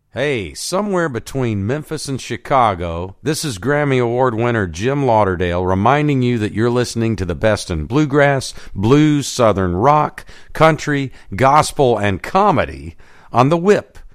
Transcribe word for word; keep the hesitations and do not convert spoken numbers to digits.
Hey, somewhere between Memphis and Chicago, this is Grammy Award winner Jim Lauderdale reminding you that you're listening to the best in bluegrass, blues, southern rock, country, gospel, and comedy on The Whip.